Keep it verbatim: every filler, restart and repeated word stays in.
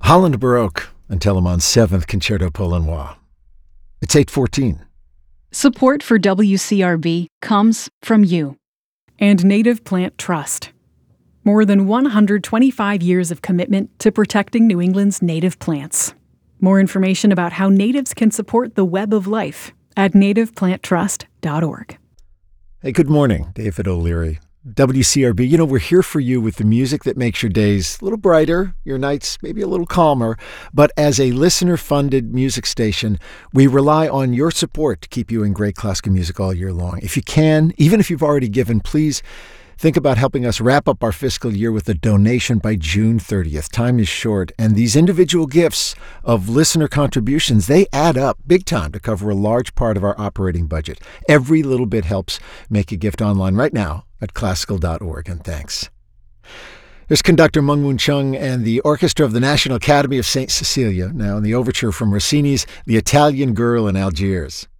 Holland Baroque and Telemann's seventh Concerto Pour l'Ennui. It's eight fourteen. Support for W C R B comes from you and Native Plant Trust. More than one hundred twenty-five years of commitment to protecting New England's native plants. More information about how natives can support the web of life at native plant trust dot org. Hey, good morning. David O'Leary. W C R B, you know, we're here for you with the music that makes your days a little brighter, your nights maybe a little calmer. But as a listener-funded music station, we rely on your support to keep you in great classical music all year long. If you can, even if you've already given, please think about helping us wrap up our fiscal year with a donation by June thirtieth. Time is short, and these individual gifts of listener contributions, they add up big time to cover a large part of our operating budget. Every little bit helps. Make a gift online right now at classical dot org, and thanks. There's conductor Meng Moon Chung and the Orchestra of the National Academy of Saint Cecilia, now in the overture from Rossini's The Italian Girl in Algiers.